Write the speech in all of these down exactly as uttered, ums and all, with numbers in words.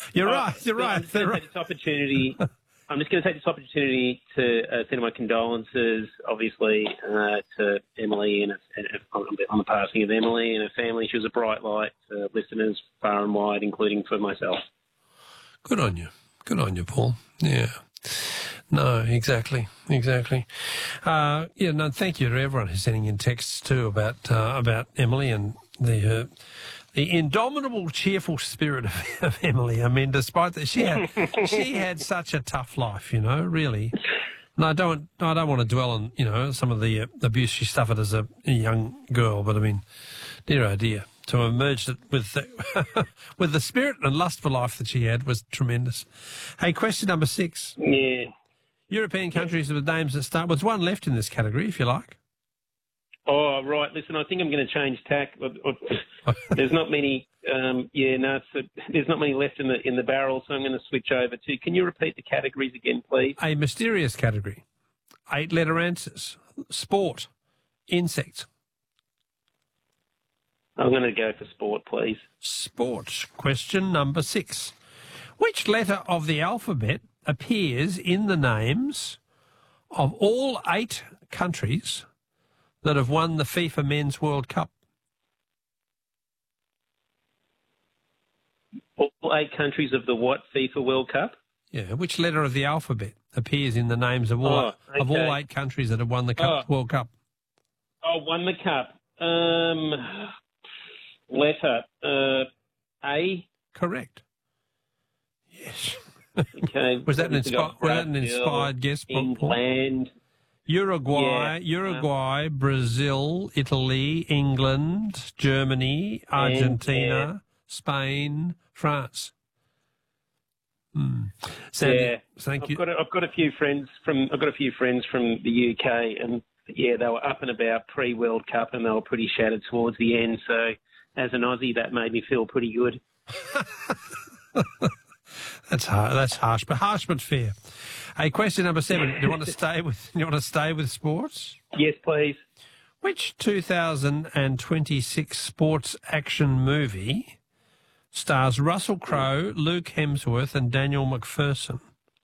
You're Uh, right. You're look, I'm right. just going to They're take this opportunity. I'm just going to take this opportunity to uh, send my condolences, obviously, uh, to Emily and, and on, on the passing of Emily and her family. She was a bright light to listeners far and wide, including for myself. Good on you. Good on you, Paul. Yeah. No, exactly, exactly. Uh, yeah, no, thank you to everyone who's sending in texts too about uh, about Emily and the uh, the indomitable, cheerful spirit of, of Emily. I mean, despite that, she had she had such a tough life, you know, really. And I don't I don't want to dwell on, you know, some of the uh, abuse she suffered as a, a young girl, but I mean, dear oh dear, to emerge with the, with the spirit and lust for life that she had was tremendous. Hey, question number six. Yeah. European countries with names that start... Well, there's one left in this category, if you like. Oh, right. Listen, I think I'm going to change tack. There's not many... Um, yeah, no, it's a, there's not many left in the in the barrel, so I'm going to switch over to... Can you repeat the categories again, please? A mysterious category. Eight-letter answers. Sport. Insect. I'm going to go for sport, please. Sport. Question number six. Which letter of the alphabet appears in the names of all eight countries that have won the FIFA Men's World Cup? All eight countries of the what FIFA World Cup? Yeah, which letter of the alphabet appears in the names of all Oh, okay. of all eight countries that have won the cup, Oh. World Cup? Oh, won the cup. Um, letter uh, A. Correct. Yes. Okay. Was that an, We've got inspi- was that an Brazil, inspired guess, Paul? England. Uruguay, Yeah, Uruguay, Brazil, Italy, England, Germany, Argentina, yeah. Spain, France. Hmm. Sandy, Yeah, thank I've you. got a, I've got a few friends from I've got a few friends from the U K, and yeah, they were up and about pre World Cup, and they were pretty shattered towards the end. So, as an Aussie, that made me feel pretty good. That's hard, that's harsh, but harsh but fair. Hey, question number seven. Do you want to stay with? Do you want to stay with sports? Yes, please. Which two thousand twenty-six sports action movie stars Russell Crowe, Luke Hemsworth, and Daniel McPherson?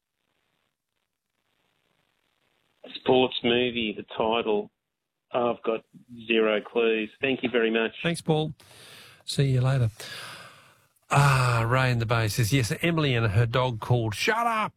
Sports movie, the title. Oh, I've got zero clues. Thank you very much. Thanks, Paul. See you later. Ah, Ray in the Bay says, yes, Emily and her dog called Shut Up.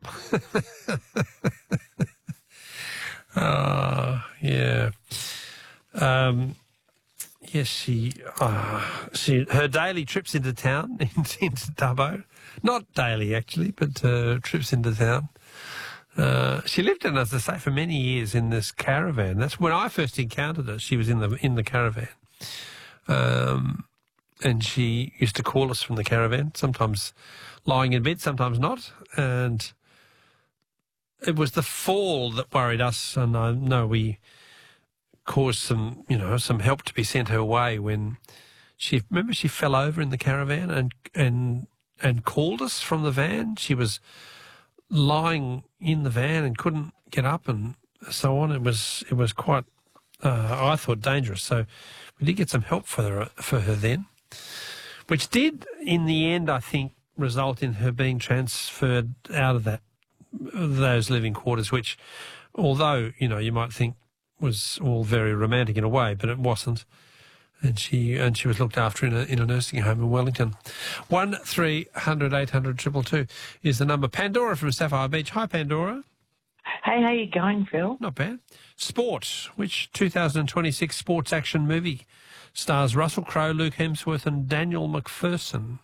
Ah, yeah. Um, yes, she, uh, she, her daily trips into town, into Dubbo. Not daily, actually, but uh, trips into town. Uh, she lived in, as I say, for many years in this caravan. That's when I first encountered her. She was in the in the caravan. Um, and she used to call us from the caravan, sometimes lying in bed, sometimes not. And it was the fall that worried us. And I know we caused some, you know, some help to be sent her way when she, remember she fell over in the caravan and, and, and called us from the van. She was lying in the van and couldn't get up and so on. It was, it was quite, uh, I thought, dangerous. So we did get some help for her, for her then, which did, in the end, I think, result in her being transferred out of that those living quarters, which, although, you know, you might think was all very romantic in a way, but it wasn't. And she and she was looked after in a in a nursing home in Wellington. One three hundred eight hundred triple two is the number. Pandora from Sapphire Beach. Hi, Pandora. Hey, how you going, Phil? Not bad. Sport. Which two thousand twenty-six sports action movie stars Russell Crowe, Luke Hemsworth, and Daniel McPherson?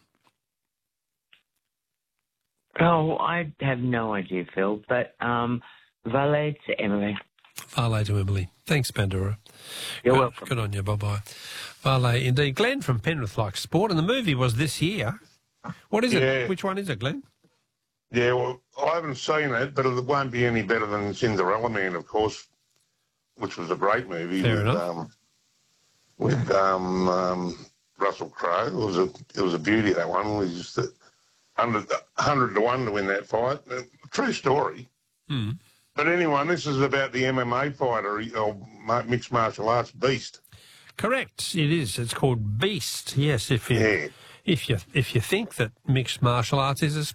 Oh, I have no idea, Phil, but um, valet to Emily. Valet to Emily. Thanks, Pandora. You're good, welcome. Good on you. Bye-bye. Valet, indeed. Glenn from Penrith likes sport, and the movie was this year. What is Yeah. it? Which one is it, Glenn? Yeah, well, I haven't seen it, but it won't be any better than Cinderella Man, of course, which was a great movie. Fair with, enough. Um, with um, um, Russell Crowe. It was a it was a beauty, that one. It was just a hundred, hundred to one to win that fight. Uh, true story. Hmm. But anyway, this is about the M M A fighter, or mixed martial arts beast. Correct. It is. It's called Beast. Yes, if you Yeah. if you if you think that mixed martial arts is